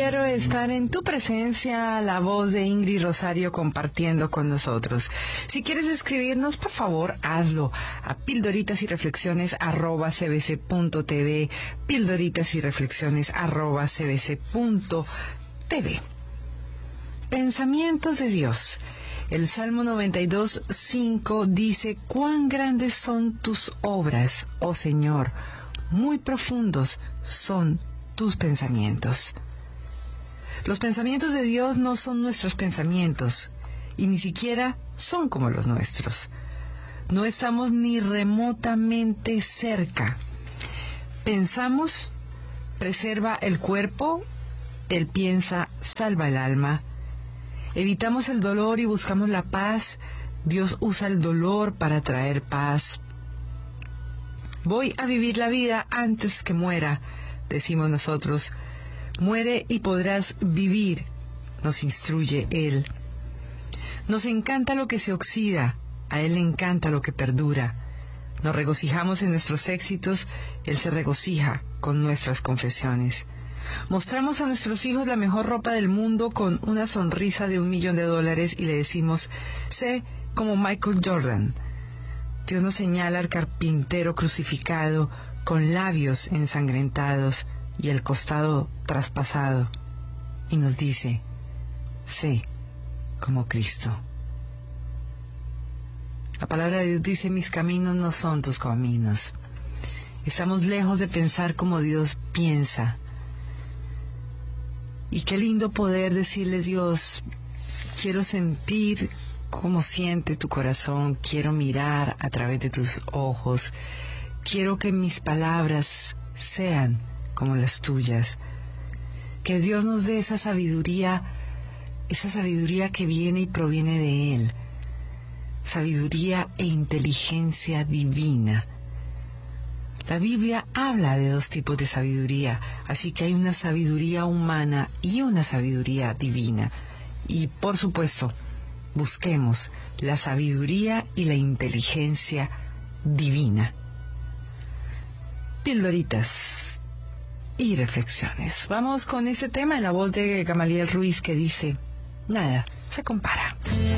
quiero estar en tu presencia, la voz de Ingrid Rosario compartiendo con nosotros. Si quieres escribirnos, por favor, hazlo a pildoritasyreflexiones@cbc.tv, pildoritasyreflexiones@cbc.tv. Pensamientos de Dios. El Salmo 92:5 dice: «Cuán grandes son tus obras, oh Señor, muy profundos son tus pensamientos». Los pensamientos de Dios no son nuestros pensamientos, y ni siquiera son como los nuestros. No estamos ni remotamente cerca. Pensamos, preserva el cuerpo; Él piensa, salva el alma. Evitamos el dolor y buscamos la paz; Dios usa el dolor para traer paz. Voy a vivir la vida antes que muera, decimos nosotros. Muere y podrás vivir, nos instruye Él. Nos encanta lo que se oxida, a Él le encanta lo que perdura. Nos regocijamos en nuestros éxitos, Él se regocija con nuestras confesiones. Mostramos a nuestros hijos la mejor ropa del mundo con una sonrisa de $1.000.000 y le decimos: sé como Michael Jordan. Dios nos señala al carpintero crucificado con labios ensangrentados y el costado traspasado y nos dice: sé como Cristo. La palabra de Dios dice: mis caminos no son tus caminos. Estamos lejos de pensar como Dios piensa. Y qué lindo poder decirle: Dios, quiero sentir cómo siente tu corazón, quiero mirar a través de tus ojos, quiero que mis palabras sean como las tuyas. Que Dios nos dé esa sabiduría que viene y proviene de Él, sabiduría e inteligencia divina. La Biblia habla de 2 tipos de sabiduría, así que hay una sabiduría humana y una sabiduría divina. Y por supuesto, busquemos la sabiduría y la inteligencia divina. Pildoritas y reflexiones. Vamos con ese tema en la voz de Gamaliel Ruiz, que dice: nada se compara.